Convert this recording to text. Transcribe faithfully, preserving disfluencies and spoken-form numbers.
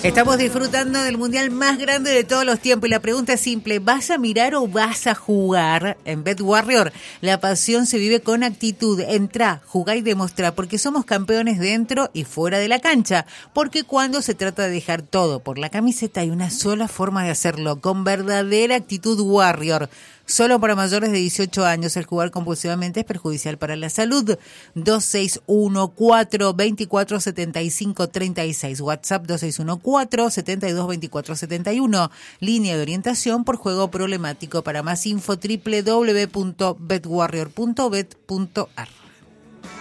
Estamos disfrutando del mundial más grande de todos los tiempos y la pregunta es simple: ¿vas a mirar o vas a jugar? En BetWarrior la pasión se vive con actitud. Entrá, jugá y demostrá, porque somos campeones dentro y fuera de la cancha. Porque cuando se trata de dejar todo por la camiseta hay una sola forma de hacerlo, con verdadera actitud Warrior. Solo para mayores de dieciocho años. El jugar compulsivamente es perjudicial para la salud. dos seis uno cuatro, dos cuatro siete cinco tres seis. WhatsApp dos seis uno cuatro, siete dos, dos cuatro siete uno. Línea de orientación por juego problemático. Para más info, doble u doble u doble u punto bet warrior punto bet punto a r.